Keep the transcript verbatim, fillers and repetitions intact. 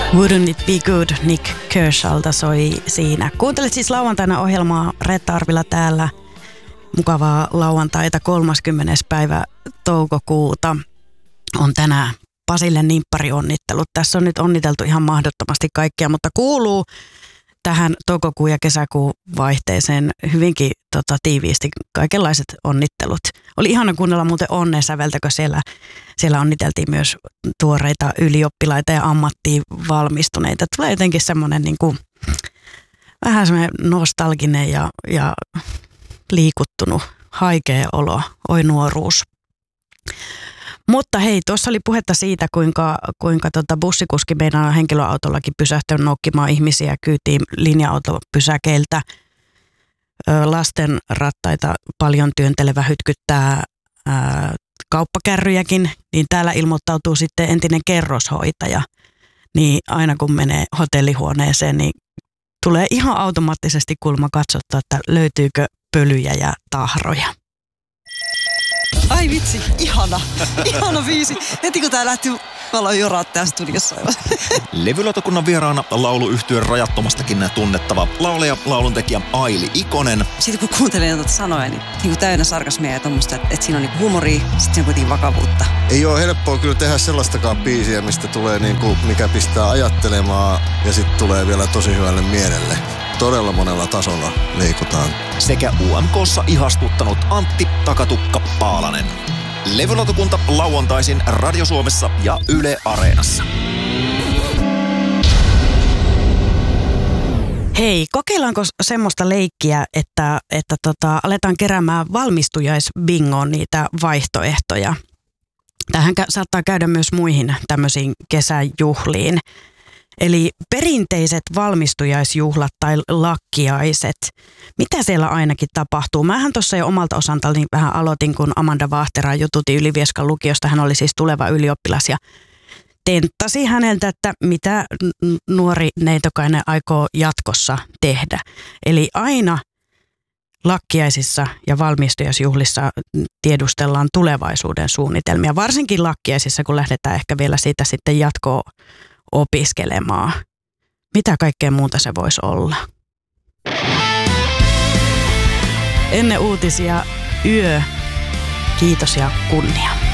Wouldn't it be good, Nick Kershawlta soi siinä. Kuuntelet siis lauantaina ohjelmaa, Reetta Arvila täällä. Mukavaa lauantaita, kolmaskymmenes päivä toukokuuta on tänään Pasille nimpparionnittelut. Tässä on nyt onniteltu ihan mahdottomasti kaikkia, mutta kuuluu tähän toukokuun ja kesäkuun vaihteeseen hyvinkin tota, tiiviisti kaikenlaiset onnittelut. Oli ihana kuunnella muuten Onnen säveltä, kun siellä, siellä onniteltiin myös tuoreita ylioppilaita ja ammattiin valmistuneita. Tulee jotenkin semmoinen niin kuin, vähän semmoinen nostalginen ja, ja liikuttunut, haikea olo, oi nuoruus. Mutta hei, tuossa oli puhetta siitä, kuinka, kuinka tota bussikuski meidän henkilöautollakin pysähtynyt noukkimaan ihmisiä kyytiin linja-autopysäkeiltä. Lasten rattaita paljon työntelevä hytkyttää ää, kauppakärryjäkin, niin täällä ilmoittautuu sitten entinen kerroshoitaja. Niin aina kun menee hotellihuoneeseen, niin tulee ihan automaattisesti kulma katsottaa, että löytyykö pölyjä ja tahroja. Ai vitsi, ihana, ihana biisi. Heti kun tää lähti, mä aloin joraa täällä studiossa. Levylautakunnan vieraana lauluyhtyön Rajattomastakin tunnettava laulaja, lauluntekijä Aili Ikonen. Sitten kun kuuntelin noita sanoja, niin, niin täynnä sarkasmia ja tommoista, että, että siinä on niin huumoria, sitten siinä on kuitenkin vakavuutta. Ei ole helppoa kyllä tehdä sellaistakaan biisiä, mistä tulee niin kuin, mikä pistää ajattelemaan ja sitten tulee vielä tosi hyvälle mielelle. Todella monella tasolla liikutaan. Sekä U M K:ssa ihastuttanut Antti Takatukka Paalanen. Levylautakunta lauantaisin Radio Suomessa ja Yle Areenassa. Hei, kokeillaanko semmoista leikkiä, että, että tota, aletaan keräämään valmistujaisbingoon niitä vaihtoehtoja? Tähän saattaa käydä myös muihin tämmöisiin kesäjuhliin. Eli perinteiset valmistujaisjuhlat tai lakkiaiset, mitä siellä ainakin tapahtuu? Mähän tuossa jo omalta osaltani vähän aloitin, kun Amanda Vahtera jututi Ylivieskan lukiosta. Hän oli siis tuleva ylioppilas ja tenttasi häneltä, että mitä nuori neitokainen aikoo jatkossa tehdä. Eli aina lakkiaisissa ja valmistujaisjuhlissa tiedustellaan tulevaisuuden suunnitelmia. Varsinkin lakkiaisissa, kun lähdetään ehkä vielä siitä sitten jatkoon opiskelemaan. Mitä kaikkea muuta se voisi olla? Ennen uutisia Yö. Kiitos ja kunnia.